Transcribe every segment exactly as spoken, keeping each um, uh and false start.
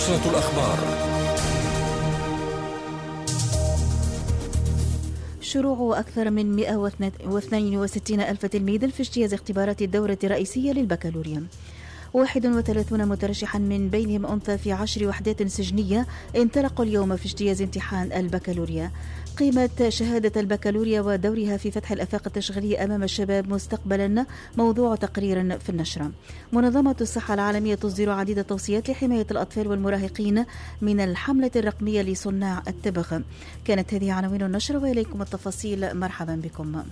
نشرة الأخبار. شروع أكثر من مئة واثنين وستين ألف تلميذ في اجتياز اختبارات الدورة الرئيسية للبكالوريا. واحد وثلاثون مترشحا من بينهم أنثى في عشر وحدات سجنية انطلقوا اليوم في اجتياز امتحان البكالوريا. قيمة شهادة البكالوريا ودورها في فتح الآفاق التشغيلية أمام الشباب مستقبلا موضوع تقرير في النشرة. منظمة الصحة العالمية تصدر عديد التوصيات لحماية الأطفال والمراهقين من الحملة الرقمية لصناع التبغ. كانت هذه عناوين النشرة وإليكم التفاصيل. مرحبا بكم.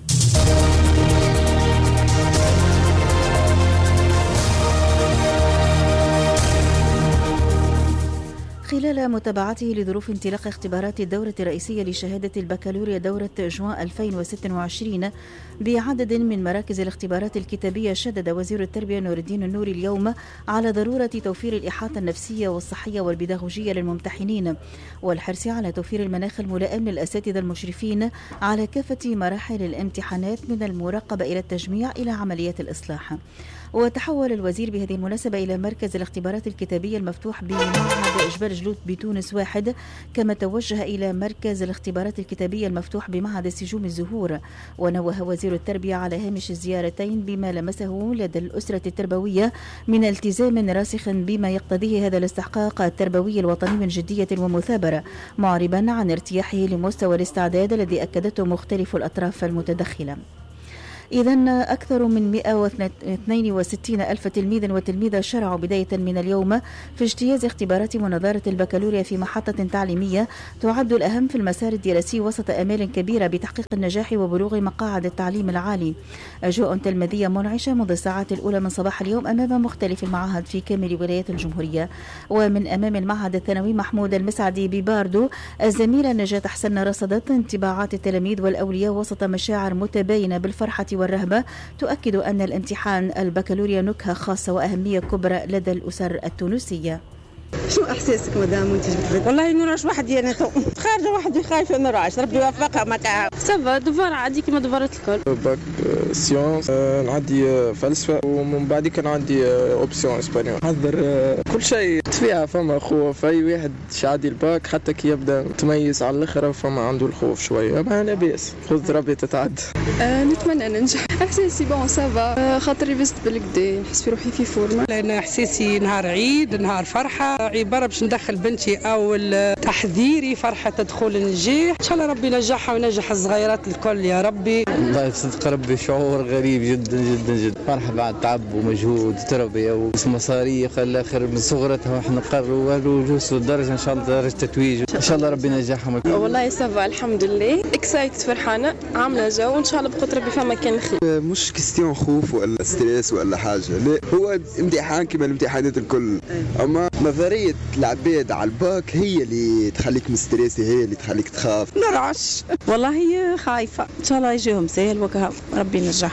خلال متابعته لظروف انطلاق اختبارات الدورة الرئيسية لشهادة البكالوريا دورة جوان ألفين وستة وعشرين بعدد من مراكز الاختبارات الكتابية، شدد وزير التربية نور الدين النوري اليوم على ضرورة توفير الإحاطة النفسية والصحية والبيداغوجية للممتحنين والحرص على توفير المناخ الملائم للأساتذة المشرفين على كافة مراحل الامتحانات من المراقبة إلى التجميع إلى عمليات الإصلاح. وتحول الوزير بهذه المناسبة إلى مركز الاختبارات الكتابية المفتوح بمعهد إجبال جلود بتونس واحد، كما توجه إلى مركز الاختبارات الكتابية المفتوح بمعهد السجون الزهور. ونوه وزير التربية على هامش الزيارتين بما لمسه لدى الأسرة التربوية من التزام راسخ بما يقتضيه هذا الاستحقاق التربوي الوطني من جدية ومثابرة، معربا عن ارتياحه لمستوى الاستعداد الذي أكدته مختلف الأطراف المتدخلة. إذن أكثر من مئة واثنين وستين ألف تلميذ وتلميذة شرعوا بداية من اليوم في اجتياز اختبارات منظارة البكالوريا في محطة تعليمية تعد الأهم في المسار الدراسي وسط آمال كبيرة بتحقيق النجاح وبلوغ مقاعد التعليم العالي. أجواء تلميذية منعشة منذ الساعات الأولى من صباح اليوم أمام مختلف المعاهد في كامل ولايات الجمهورية. ومن أمام المعهد الثانوي محمود المسعدي بباردو، الزميلة نجاة حسن رصدت انطباعات التلاميذ والأولياء وسط مشاعر متباينة بالفرحة والرهبة، تؤكد أن الامتحان البكالوريا نكهة خاصة وأهمية كبرى لدى الأسر التونسية. شو احساسك مدام وانت جبت؟ والله نراش واحد يعني خارجه واحد خايفه نراش، ربي يوفقها معاها. سافا دوفار عادي كما دوفارات الكل. باك سيونس نعدي فلسفه ومن بعد كان عندي اوبسيون اسبانيول. نحضر كل شيء فيها، فما خوف اي واحد شادي الباك حتى كي يبدا تميز على الاخر فما عنده الخوف شويه، ما لا باس خذ ربي تتعدى. أه نتمنى ننجح. احساسي بون سافا خاطري بست بالكدا نحس في روحي في فورمه. لان احساسي نهار عيد نهار فرحه عبارة باش ندخل بنتي أول تحذيري فرحة تدخل النجاح، إن شاء الله ربي نجحها وينجح الصغيرات الكل يا ربي. والله صدق ربي شعور غريب جدا جدا جدا، فرحة بعد تعب ومجهود وتربية ومصارية خلى آخر من صغرتها واحنا نقرروا وجوز الدرجة إن شاء الله درجة تتويج، إن شاء الله ربي نجحهم. والله سافا الحمد لله اكسايتد فرحانة عاملة جو وإن شاء الله بقدر ربي فما كان خير. مش كستيون خوف ولا ستريس ولا حاجة، لا هو امتحان كما الامتحانات الكل، أما نظرية العباد على الباك هي اللي تخليك مستريسي، هي اللي تخليك تخاف. نرعش والله هي خايفة، إن شاء الله يجيهم سهل وكهف ربي ينجح.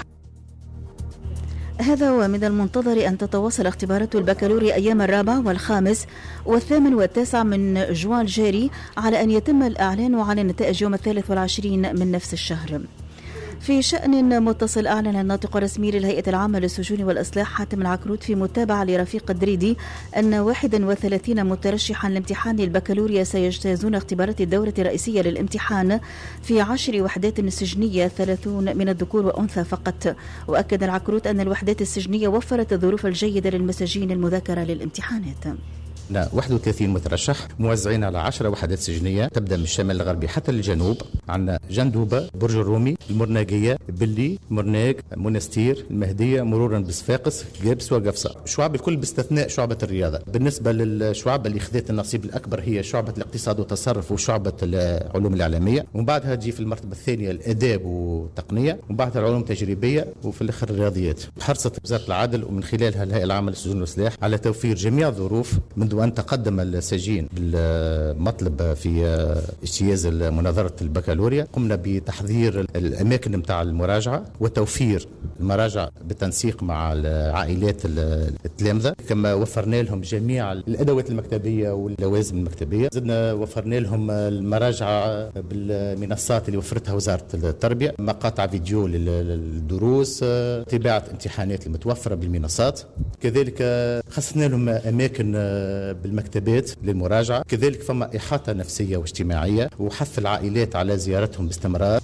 هذا ومن المنتظر أن تتواصل اختبارات البكالوريا أيام الرابع والخامس والثامن والتاسع من جوان الجاري، على أن يتم الإعلان عن النتائج يوم الثالث والعشرين من نفس الشهر. في شأن متصل، أعلن الناطق الرسمي للهيئة العامة للسجون والإصلاح حاتم العكروت في متابعة لرفيق الدريدي أن واحد وثلاثين مترشحا لامتحان البكالوريا سيجتازون اختبارات الدورة الرئيسية للامتحان في عشر وحدات سجنية، ثلاثون من الذكور وأنثى فقط. وأكد العكروت أن الوحدات السجنية وفرت الظروف الجيدة للمساجين المذاكرة للامتحانات. لا واحد وثلاثين مترشح موزعين على عشرة وحدات سجنية، تبدأ من الشمال الغربي حتى للجنوب. عندنا جندوبة، برج الرومي، المرناقية، بلي، مرناق، منستير، المهدية، مرورا بصفاقس، قابس وقفصة. شعب الكل باستثناء شعبة الرياضة. بالنسبة للشعب اللي خذت النصيب الأكبر هي شعبة الاقتصاد والتصرف وشعبة العلوم الإعلامية، ومن بعدها تجي في المرتبة الثانية الآداب والتقنية، ومن بعدها العلوم التجريبية، وفي الآخر الرياضيات. حرصت وزارة العدل ومن خلالها الهيئة العامة للسجون والإصلاح على توفير جميع الظروف منذ وأن تقدم السجين بالمطلب في اجتياز مناظرة البكالوريا. قمنا بتحضير الأماكن متاع المراجعة وتوفير المراجع بالتنسيق مع عائلات التلامذة، كما وفرنا لهم جميع الأدوات المكتبية واللوازم المكتبية. زدنا وفرنا لهم المراجعة بالمنصات اللي وفرتها وزارة التربية، مقاطع فيديو للدروس، طباعة امتحانات المتوفرة بالمنصات. كذلك خصصنا لهم أماكن بالمكتبات للمراجعة. كذلك فما إحاطة نفسية واجتماعية وحث العائلات على زيارتهم باستمرار.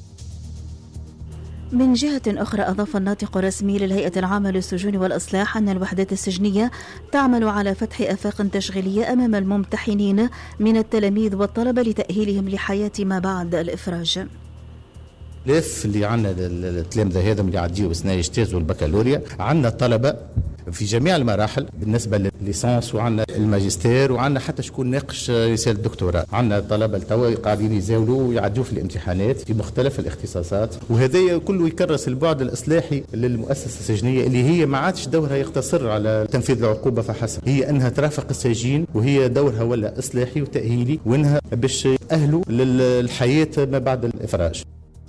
من جهة أخرى، أضاف الناطق الرسمي للهيئة العامة للسجون والإصلاح أن الوحدات السجنية تعمل على فتح آفاق تشغيلية أمام الممتحنين من التلاميذ والطلبة لتأهيلهم لحياة ما بعد الإفراج. الاف اللي عندنا التلامذة هذا اللي عديوا بسنة يجتازوا البكالوريا، عندنا طلبة في جميع المراحل بالنسبة للليسانس، وعندنا الماجستير، وعندنا حتى شكون ناقش رسالة الدكتوراه. عندنا طلبة التوا قاعدين يزاولوا ويعدوا في الامتحانات في مختلف الاختصاصات، وهذا كله يكرس البعد الإصلاحي للمؤسسة السجنية اللي هي ما عادش دورها يقتصر على تنفيذ العقوبة فحسب، هي أنها ترافق السجين، وهي دورها ولا إصلاحي وتأهيلي، وأنها باش يأهلوا للحياة ما بعد الإفراج.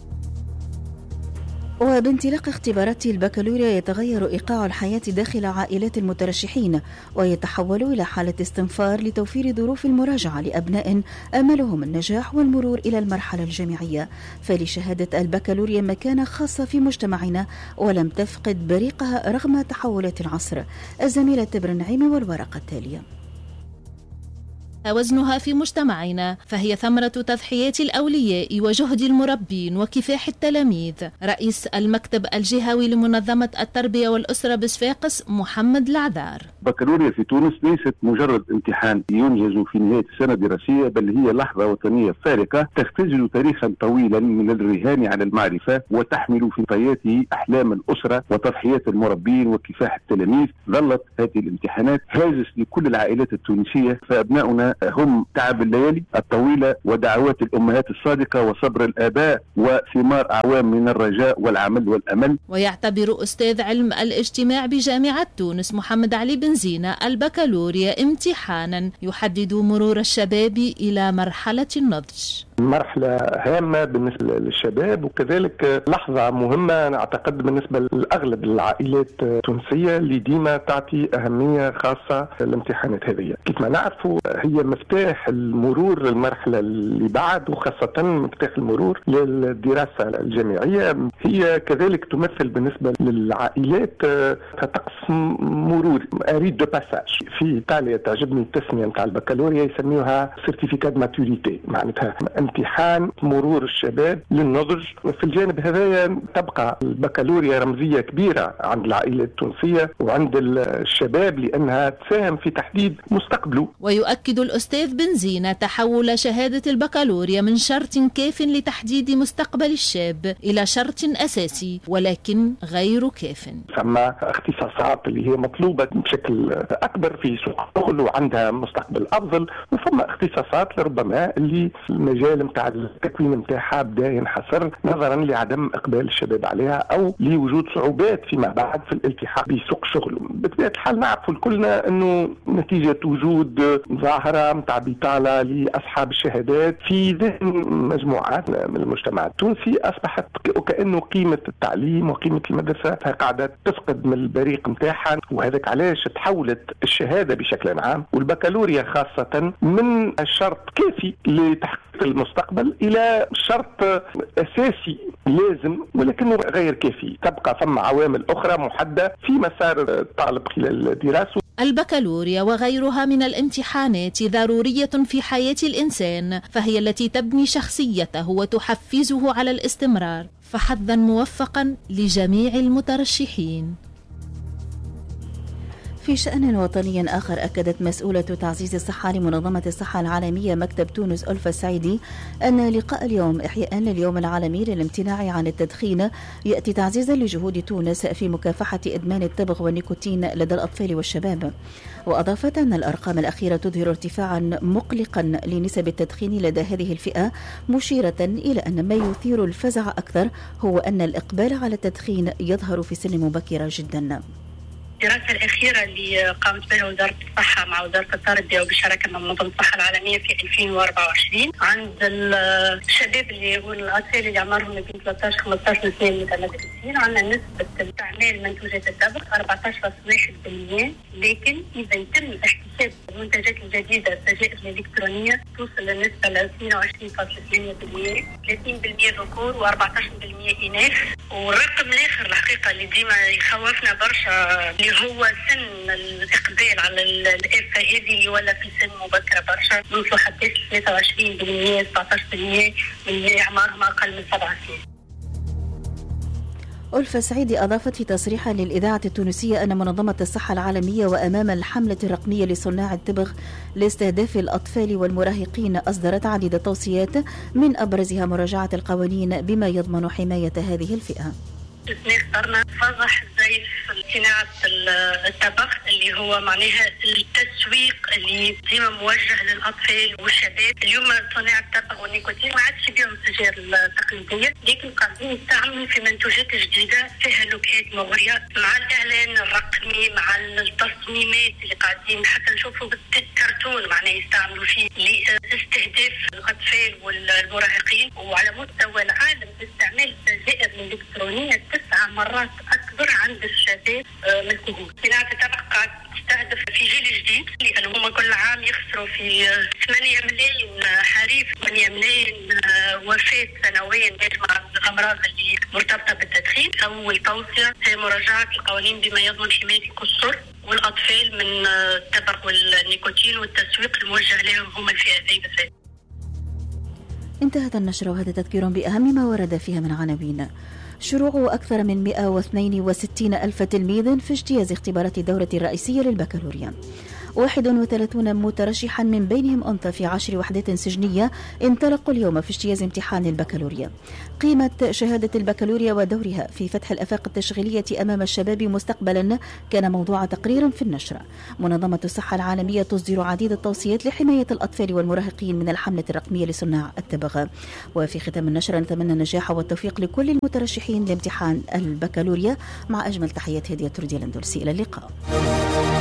وبانطلاق اختبارات البكالوريا يتغير إيقاع الحياة داخل عائلات المترشحين، ويتحول إلى حالة استنفار لتوفير ظروف المراجعة لأبناء أملهم النجاح والمرور إلى المرحلة الجامعية. فلشهادة البكالوريا مكانة خاصة في مجتمعنا ولم تفقد بريقها رغم تحولات العصر. الزميلة تبر النعيمي والورقة التالية. وزنها في مجتمعنا، فهي ثمرة تضحيات الأولياء وجهد المربين وكفاح التلاميذ. رئيس المكتب الجهوي لمنظمة التربية والأسرة بصفاقس محمد العذار. بكالوريا في تونس ليست مجرد امتحان ينجز في نهاية السنة الدراسية، بل هي لحظة وطنية فارقة تختزل تاريخا طويلا من الرهان على المعرفة، وتحمل في طياته أحلام الأسرة وتضحيات المربين وكفاح التلاميذ. ظلت هذه الامتحانات هاجس لكل العائلات التونسية، فأبناؤنا هم تعب الليالي الطويلة ودعوات الأمهات الصادقة وصبر الآباء وثمار أعوام من الرجاء والعمل والأمل. ويعتبر أستاذ علم الاجتماع بجامعة تونس محمد علي بن زينة البكالوريا امتحانا يحدد مرور الشباب إلى مرحلة النضج. مرحلة هامة بالنسبة للشباب، وكذلك لحظة مهمة أعتقد بالنسبة لأغلب العائلات التونسية اللي ديما تعطي أهمية خاصة للامتحانات هذه. كيف ما نعرفوا هي مفتاح المرور للمرحلة اللي بعد، وخاصة مفتاح المرور للدراسة الجامعية. هي كذلك تمثل بالنسبة للعائلات طقس مرور أريد دو باساج. في إيطاليا تعجبني التسمية نتاع البكالوريا يسميوها سيرتيفيكات ماتوريتي، معناتها امتحان مرور الشباب للنضج. في الجانب هذا تبقى البكالوريا رمزية كبيرة عند العائلات التونسية وعند الشباب، لأنها تساهم في تحديد مستقبله. ويؤكد الأستاذ بن زينة تحول شهادة البكالوريا من شرط كاف لتحديد مستقبل الشاب إلى شرط أساسي ولكن غير كاف. ثم اختصاصات اللي هي مطلوبة بشكل أكبر في سوق الشغل وعندها مستقبل أفضل، وثم اختصاصات لربما اللي المجال متاع التكوين متاعها بدا ينحصر نظرا لعدم إقبال الشباب عليها أو لوجود صعوبات فيما بعد في الالتحاق بسوق الشغل. بطبيعة الحال نعرفوا كلنا أنه نتيجة وجود ظاهرة متاع بطالة لأصحاب الشهادات في ذهن مجموعات من المجتمع التونسي، أصبحت وكأنه قيمة التعليم وقيمة المدرسة قاعدة تفقد من البريق متاعها، وهذاك علاش تحولت الشهادة بشكل عام والبكالوريا خاصة من الشرط كافي لتحقيق المستقبل إلى شرط أساسي لازم ولكنه غير كافي. تبقى ثم عوامل أخرى محددة في مسار الطالب خلال الدراسة. البكالوريا وغيرها من الامتحانات ضرورية في حياة الإنسان، فهي التي تبني شخصيته وتحفزه على الاستمرار. فحظا موفقا لجميع المترشحين. في شأن وطني آخر، أكدت مسؤولة تعزيز الصحة لمنظمة الصحة العالمية مكتب تونس ألفا السعيدي أن لقاء اليوم إحياء لليوم العالمي للامتناع عن التدخين يأتي تعزيزا لجهود تونس في مكافحة إدمان التبغ والنيكوتين لدى الأطفال والشباب. وأضافت أن الأرقام الأخيرة تظهر ارتفاعا مقلقا لنسب التدخين لدى هذه الفئة، مشيرة إلى أن ما يثير الفزع أكثر هو أن الإقبال على التدخين يظهر في سن مبكرة جدا. الدراسة الأخيرة اللي قامت بها وزارة الصحة مع وزارة التربية وبالشراكة مع منظمة الصحة العالمية في ألفين وأربعة وعشرين عند الشباب اللي يقول الأطفال اللي عمرهم بين ثلاثة عشر خمسة عشر سنة متمدرسين، عندنا نسبة استعمال منتوجات التبغ أربعة عشر فاصلة واحد بالمئة، لكن إذا يتم احتساب المنتجات الجديدة السجائر الإلكترونية توصل للنسبة ل اثنين وعشرين فاصلة ثمانية بالمئة، ثلاثين بالمئة ذكور و14 بالمئة إناث. والرقم الآخر الحقيقة اللي ديما يخوفنا برشا اللي هو سن الإقبال على الإفة هذه اللي ولا في سن مبكرة برشا، نوصلوا حتى ثلاثة وعشرين بالمئة سبعة عشر بالمئة من اللي أعمارهم أقل من سبع سنين. ألفة سعيدي أضافت في تصريحها للإذاعة التونسية أن منظمة الصحة العالمية وأمام الحملة الرقمية لصناع التبغ لاستهداف الأطفال والمراهقين أصدرت عديد توصيات من أبرزها مراجعة القوانين بما يضمن حماية هذه الفئة. اخترنا فضح زي صناعة التبغ اللي هو معناها التسويق اللي ديما موجه للأطفال والشباب. اليوم صناعة التبغ والنيكوتين ما عادش بيهم السجائر التقليدية، لكن قاعدين يستعملوا في منتوجات جديدة فيها لوكات مغرية مع الإعلان الرقمي مع التصميمات اللي قاعدين حتى نشوفوا بالكرتون معناه يستعملوا فيه لاستهداف الأطفال والمراهقين. وعلى مستوى العالم استعمال السجائر الإلكترونية تسع مرات أكبر عند الشباب من الكهول. صناعة التبغ قاعد تستهدف في جيل جديد لأنه هم كل عام يخسروا في ثمانية ملايين حريف، ثمانية ملايين وفاة سنويا مع الأمراض اللي مرتبطة بالتدخين. أول توصية هي مراجعة القوانين بما يضمن حماية القصور والأطفال من التبغ والنيكوتين والتسويق الموجه لهم هم الفئة ذي بالذات. انتهت النشرة وهذا تذكير بأهم ما ورد فيها من عناوين. شروع أكثر من مئة واثنين وستين ألف تلميذ في اجتياز اختبارات الدورة الرئيسية للبكالوريا. واحد وثلاثين مترشحا من بينهم أنثى في عشر وحدات سجنية انطلقوا اليوم في اجتياز امتحان البكالوريا. قيمة شهادة البكالوريا ودورها في فتح الآفاق التشغيلية أمام الشباب مستقبلا كان موضوع تقرير في النشرة. منظمة الصحة العالمية تصدر عديد التوصيات لحماية الأطفال والمراهقين من الحملة الرقمية لصناع التبغ. وفي ختام النشرة نتمنى النجاح والتوفيق لكل المترشحين لامتحان البكالوريا. مع أجمل تحيات هدية تردي الأندلسي، إلى اللقاء.